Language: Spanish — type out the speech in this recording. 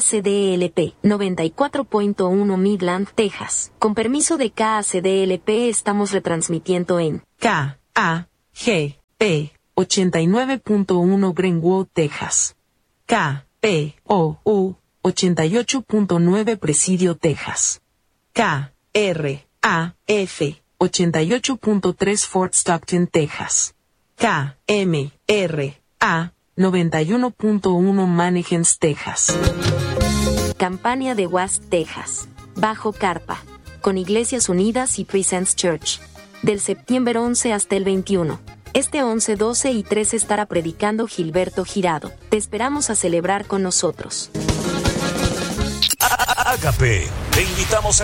KACDLP, 94.1 Midland, Texas. Con permiso de KACDLP estamos retransmitiendo en KAGP, 89.1 Greenwood, Texas. KPOU, 88.9 Presidio, Texas. KRAF, 88.3 Fort Stockton, Texas. KMRA, 91.1 Mannequins, Texas. Campania de West, Texas. Bajo carpa. Con Iglesias Unidas y Presence Church. Del septiembre 11 hasta el 21. Este 11, 12 y 13 estará predicando Gilberto Girado. Te esperamos a celebrar con nosotros. Ágape, te invitamos a